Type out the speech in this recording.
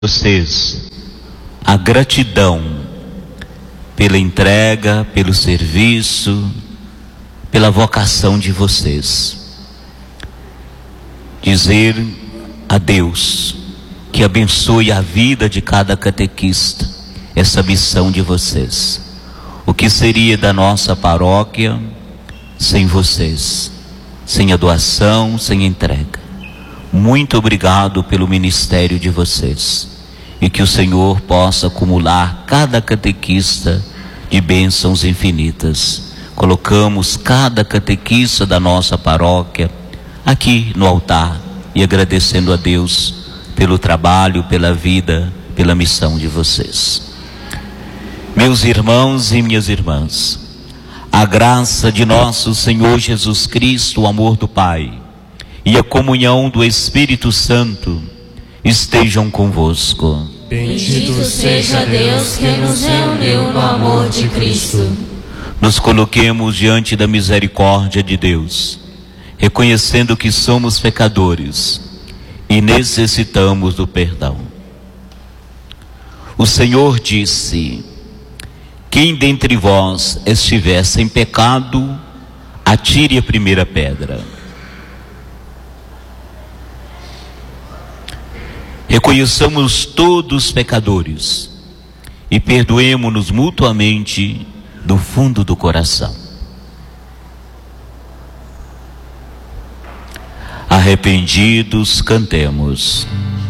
vocês a gratidão pela entrega, pelo serviço, pela vocação de vocês. Dizer a Deus que abençoe a vida de cada catequista, essa missão de vocês. O que seria da nossa paróquia sem vocês, sem a doação, sem a entrega? Muito obrigado pelo ministério de vocês, e que o Senhor possa acumular cada catequista de bênçãos infinitas. Colocamos cada catequista da nossa paróquia aqui no altar e agradecendo a Deus pelo trabalho, pela vida, pela missão de vocês. Meus irmãos e minhas irmãs, a graça de nosso Senhor Jesus Cristo, o amor do Pai e a comunhão do Espírito Santo estejam convosco. Bendito seja Deus que nos reuniu no amor de Cristo. Nos coloquemos diante da misericórdia de Deus, reconhecendo que somos pecadores e necessitamos do perdão. O Senhor disse: quem dentre vós estiver sem pecado, atire a primeira pedra. Reconheçamos todos pecadores e perdoemo-nos mutuamente do fundo do coração. Arrependidos, cantemos.